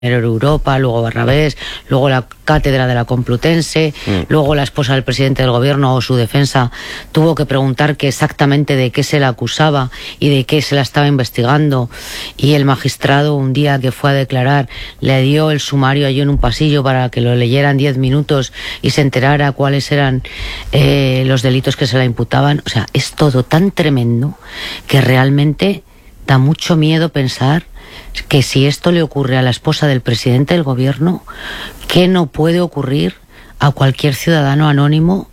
Europa, luego Barrabés, luego la cátedra de la Complutense, luego la esposa del presidente del gobierno o su defensa tuvo que preguntar que exactamente de qué se la acusaba y de qué se la estaba investigando, y el magistrado, un día que fue a declarar, le dio el sumario allí en un pasillo para que lo leyeran 10 minutos y se enterara cuáles eran los delitos que se la imputaban. O sea, es todo tan tremendo que realmente da mucho miedo pensar que si esto le ocurre a la esposa del presidente del gobierno, ¿qué no puede ocurrir a cualquier ciudadano anónimo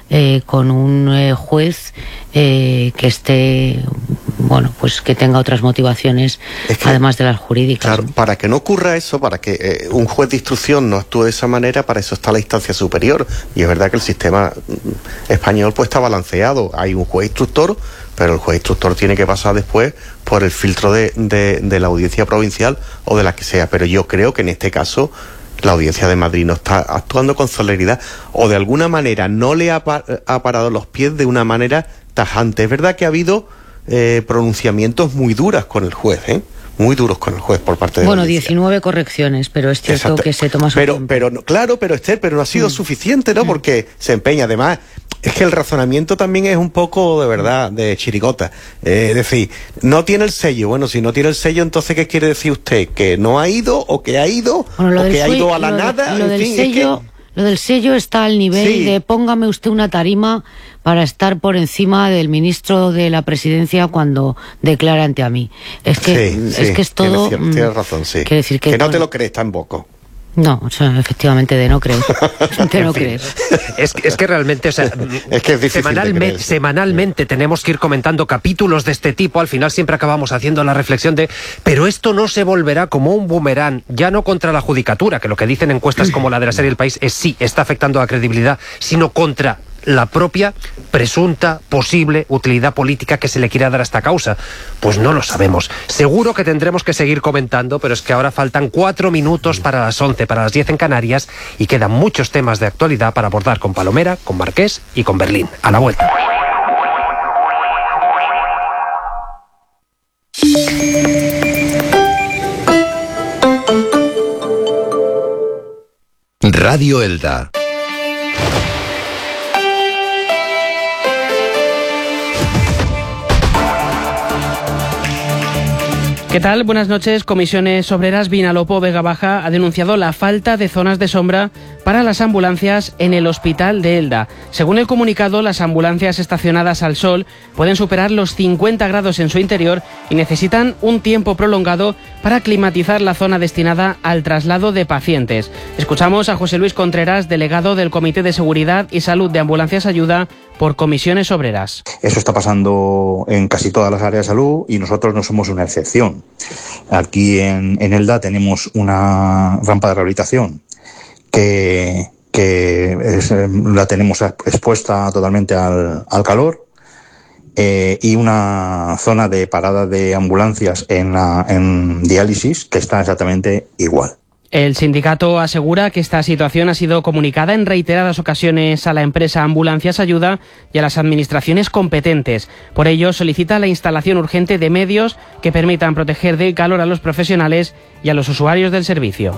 con un juez que esté, bueno, pues que tenga otras motivaciones además de las jurídicas? Claro, para que no ocurra eso, para que un juez de instrucción no actúe de esa manera, para eso está la instancia superior. Y es verdad que el sistema español pues está balanceado. Hay un juez instructor, pero el juez instructor tiene que pasar después por el filtro de la audiencia provincial o de la que sea. Pero yo creo que en este caso la audiencia de Madrid no está actuando con celeridad, o de alguna manera no le ha parado los pies de una manera tajante. Es verdad que ha habido pronunciamientos muy duros con el juez, muy duros con el juez por parte de la audiencia. 19 correcciones, pero es cierto que se toma su tiempo. Pero Esther, no ha sido suficiente, ¿no? Porque se empeña. Además, es que el razonamiento también es un poco, de verdad, de chirigota. Es decir, no tiene el sello. Bueno, si no tiene el sello, entonces, ¿qué quiere decir usted? ¿Que no ha ido? ¿O que ha ido? Bueno, ¿O que ha ido a la nada? Lo del sello está al nivel de póngame usted una tarima para estar por encima del ministro de la presidencia cuando declara ante a mí. Es que es todo... Tienes razón, sí. Quiere decir que no te lo crees tampoco. No, o sea, efectivamente, de no creer. De no creer. Es que realmente, o sea, es que es difícil semanalmente tenemos que ir comentando capítulos de este tipo. Al final siempre acabamos haciendo la reflexión de, pero esto no se volverá como un boomerang, ya no contra la judicatura, que lo que dicen encuestas como la de la serie El País es sí, está afectando a la credibilidad, sino contra la propia presunta posible utilidad política que se le quiera dar a esta causa. Pues no lo sabemos. Seguro que tendremos que seguir comentando, pero es que ahora faltan 4 minutos para las 11, para las 10 en Canarias, y quedan muchos temas de actualidad para abordar con Palomera, con Marqués y con Berlín. A la vuelta. Radio Elda. ¿Qué tal? Buenas noches. Comisiones Obreras Vinalopó Vega Baja ha denunciado la falta de zonas de sombra para las ambulancias en el hospital de Elda. Según el comunicado, las ambulancias estacionadas al sol pueden superar los 50 grados en su interior y necesitan un tiempo prolongado para climatizar la zona destinada al traslado de pacientes. Escuchamos a José Luis Contreras, delegado del Comité de Seguridad y Salud de Ambulancias Ayuda por Comisiones Obreras. Eso está pasando en casi todas las áreas de salud y nosotros no somos una excepción. Aquí en Elda tenemos una rampa de rehabilitación que la tenemos expuesta totalmente al calor, y una zona de parada de ambulancias en diálisis que está exactamente igual. El sindicato asegura que esta situación ha sido comunicada en reiteradas ocasiones a la empresa Ambulancias Ayuda y a las administraciones competentes. Por ello, solicita la instalación urgente de medios que permitan proteger del calor a los profesionales y a los usuarios del servicio.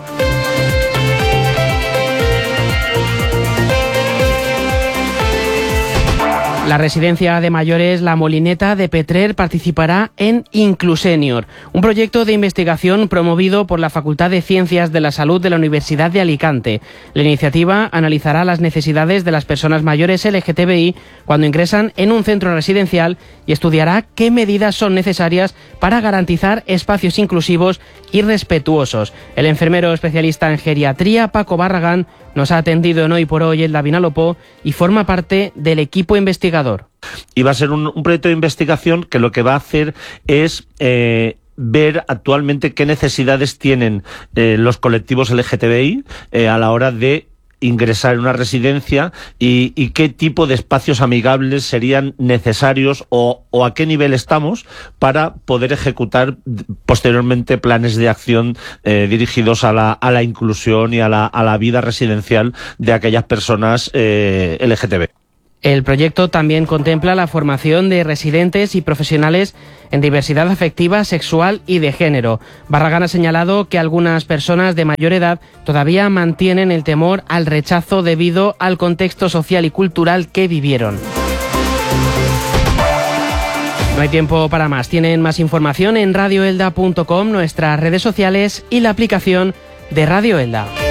La residencia de mayores La Molineta de Petrer participará en Inclusenior, un proyecto de investigación promovido por la Facultad de Ciencias de la Salud de la Universidad de Alicante. La iniciativa analizará las necesidades de las personas mayores LGTBI cuando ingresan en un centro residencial y estudiará qué medidas son necesarias para garantizar espacios inclusivos y respetuosos. El enfermero especialista en geriatría, Paco Barragán, nos ha atendido en Hoy por Hoy en la Vinalopó y forma parte del equipo investigador. Y va a ser un proyecto de investigación que lo que va a hacer es ver actualmente qué necesidades tienen los colectivos LGTBI a la hora de ingresar en una residencia y qué tipo de espacios amigables serían necesarios o a qué nivel estamos para poder ejecutar posteriormente planes de acción dirigidos a la inclusión y a la vida residencial de aquellas personas LGTB. El proyecto también contempla la formación de residentes y profesionales en diversidad afectiva, sexual y de género. Barragán ha señalado que algunas personas de mayor edad todavía mantienen el temor al rechazo debido al contexto social y cultural que vivieron. No hay tiempo para más. Tienen más información en radioelda.com, nuestras redes sociales y la aplicación de Radio Elda.